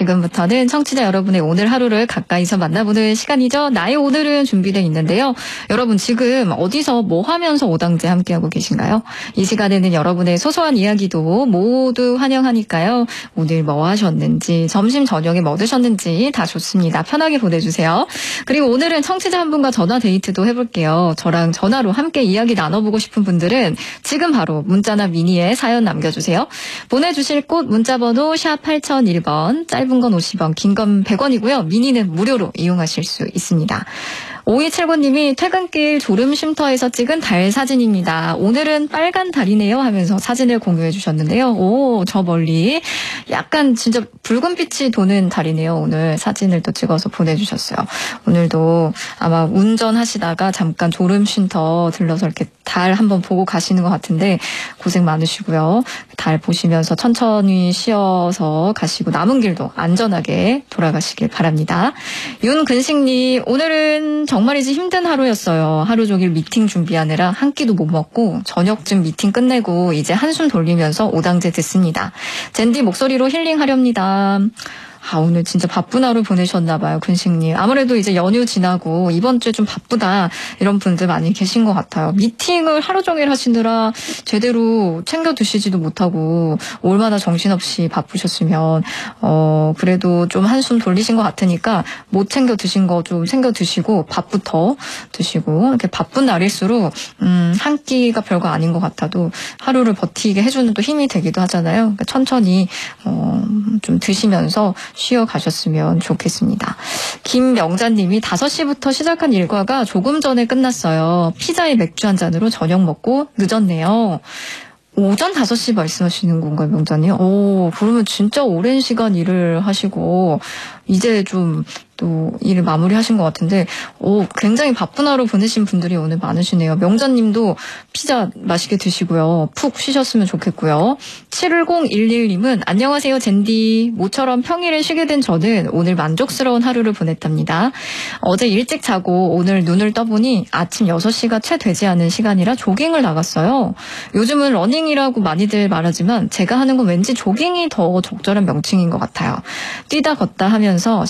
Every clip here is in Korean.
지금부터는 청취자 여러분의 오늘 하루를 가까이서 만나보는 시간이죠. 나의 오늘은 준비되어 있는데요. 여러분 지금 어디서 뭐 하면서 오당제 함께하고 계신가요? 이 시간에는 여러분의 소소한 이야기도 모두 환영하니까요. 오늘 뭐 하셨는지, 점심 저녁에 뭐 드셨는지 다 좋습니다. 편하게 보내주세요. 그리고 오늘은 청취자 한 분과 전화 데이트도 해볼게요. 저랑 전화로 함께 이야기 나눠보고 싶은 분들은 지금 바로 문자나 미니에 사연 남겨주세요. 보내주실 곳 문자번호 샵 8001번, 짧은 건 50원, 긴 건 100원이고요. 미니는 무료로 이용하실 수 있습니다. 5279님이 퇴근길 졸음쉼터에서 찍은 달 사진입니다. 오늘은 빨간 달이네요 하면서 사진을 공유해 주셨는데요. 오, 저 멀리 약간 진짜 붉은빛이 도는 달이네요. 오늘 사진을 또 찍어서 보내주셨어요. 오늘도 아마 운전하시다가 잠깐 졸음쉼터 들러서 이렇게 달 한번 보고 가시는 것 같은데 고생 많으시고요. 달 보시면서 천천히 쉬어서 가시고 남은 길도 안전하게 돌아가시길 바랍니다. 윤근식님, 오늘은 정말이지 힘든 하루였어요. 하루 종일 미팅 준비하느라 한 끼도 못 먹고 저녁쯤 미팅 끝내고 이제 한숨 돌리면서 오당제 듣습니다. 젠디 목소리로 힐링하렵니다. 오늘 진짜 바쁜 하루 보내셨나 봐요, 근식님. 아무래도 이제 연휴 지나고 이번 주에 좀 바쁘다 이런 분들 많이 계신 것 같아요. 미팅을 하루 종일 하시느라 제대로 챙겨 드시지도 못하고 얼마나 정신없이 바쁘셨으면 그래도 좀 한숨 돌리신 것 같으니까 못 챙겨 드신 거 좀 챙겨 드시고 밥부터 드시고 이렇게 바쁜 날일수록 한 끼가 별거 아닌 것 같아도 하루를 버티게 해주는 또 힘이 되기도 하잖아요. 그러니까 천천히 좀 드시면서 쉬어가셨으면 좋겠습니다. 김명자님이 5시부터 시작한 일과가 조금 전에 끝났어요. 피자에 맥주 한 잔으로 저녁 먹고 늦었네요. 오전 5시 말씀하시는 건가요, 명자님? 그러면 진짜 오랜 시간 일을 하시고 이제 좀 또 일을 마무리하신 것 같은데 굉장히 바쁜 하루 보내신 분들이 오늘 많으시네요. 명자님도 피자 맛있게 드시고요. 푹 쉬셨으면 좋겠고요. 7011님은 안녕하세요, 젠디. 모처럼 평일에 쉬게 된 저는 오늘 만족스러운 하루를 보냈답니다. 어제 일찍 자고 오늘 눈을 떠보니 아침 6시가 채 되지 않은 시간이라 조깅을 나갔어요. 요즘은 러닝이라고 많이들 말하지만 제가 하는 건 왠지 조깅이 더 적절한 명칭인 것 같아요. 뛰다 걷다 하면서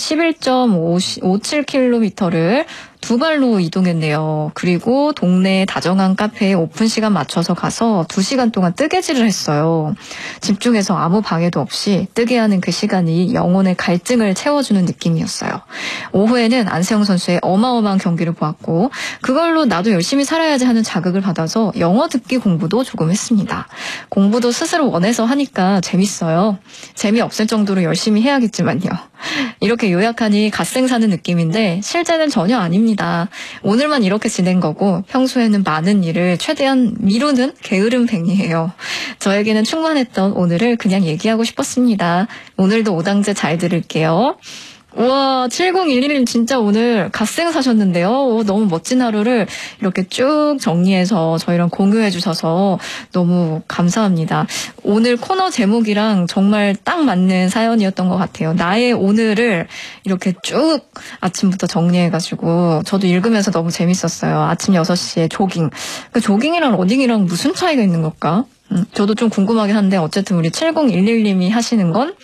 11.57km를 두 발로 이동했네요. 그리고 동네 다정한 카페에 오픈 시간 맞춰서 가서 2시간 동안 뜨개질을 했어요. 집중해서 아무 방해도 없이 뜨게 하는 그 시간이 영혼의 갈증을 채워주는 느낌이었어요. 오후에는 안세영 선수의 어마어마한 경기를 보았고 그걸로 나도 열심히 살아야지 하는 자극을 받아서 영어 듣기 공부도 조금 했습니다. 공부도 스스로 원해서 하니까 재밌어요. 재미없을 정도로 열심히 해야겠지만요. 이렇게 요약하니 갓생 사는 느낌인데 실제는 전혀 아닙니다. 오늘만 이렇게 지낸 거고 평소에는 많은 일을 최대한 미루는 게으름뱅이에요. 저에게는 충만했던 오늘을 그냥 얘기하고 싶었습니다. 오늘도 오당제 잘 들을게요. 우와, 7011님 진짜 오늘 갓생 사셨는데요. 너무 멋진 하루를 이렇게 쭉 정리해서 저희랑 공유해 주셔서 너무 감사합니다. 오늘 코너 제목이랑 정말 딱 맞는 사연이었던 것 같아요. 나의 오늘을 이렇게 쭉 아침부터 정리해가지고 저도 읽으면서 너무 재밌었어요. 아침 6시에 조깅. 그 조깅이랑 러닝이랑 무슨 차이가 있는 걸까? 저도 좀 궁금하긴 한데 어쨌든 우리 7011님이 하시는 건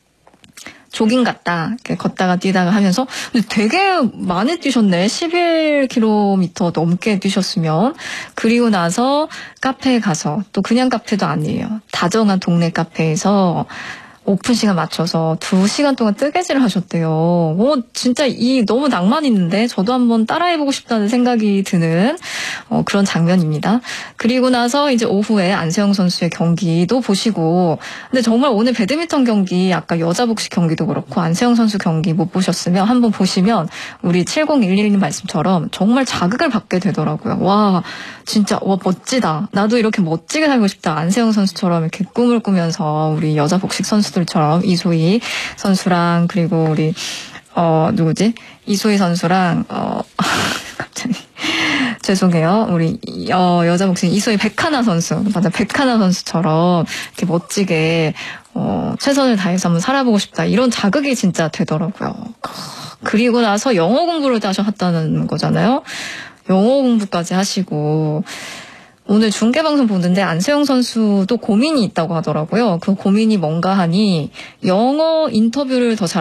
조깅 갔다, 이렇게 걷다가 뛰다가 하면서, 근데 되게 많이 뛰셨네. 11km 넘게 뛰셨으면. 그리고 나서 카페에 가서, 또 그냥 카페도 아니에요. 다정한 동네 카페에서 오픈 시간 맞춰서 2시간 동안 뜨개질을 하셨대요. 진짜 너무 낭만 있는데 저도 한번 따라해보고 싶다는 생각이 드는 그런 장면입니다. 그리고 나서 이제 오후에 안세영 선수의 경기도 보시고, 근데 정말 오늘 배드민턴 경기, 아까 여자 복식 경기도 그렇고 안세영 선수 경기 못 보셨으면 한번 보시면 우리 7011님 말씀처럼 정말 자극을 받게 되더라고요. 와, 진짜 멋지다. 나도 이렇게 멋지게 살고 싶다. 안세영 선수처럼 이렇게 꿈을 꾸면서 우리 여자 복식 선수들처럼 이소희 선수랑 그리고 우리 누구지? 이소희 선수랑 갑자기 죄송해요. 우리 여자 복싱 이소희 백하나 선수, 맞아, 백하나 선수처럼 이렇게 멋지게 최선을 다해서 한번 살아보고 싶다. 이런 자극이 진짜 되더라고요. 그리고 나서 영어 공부를 다시 하셨다는 거잖아요. 영어 공부까지 하시고 오늘 중계방송 보는데 안세영 선수도 고민이 있다고 하더라고요. 그 고민이 뭔가 하니 영어 인터뷰를 더 잘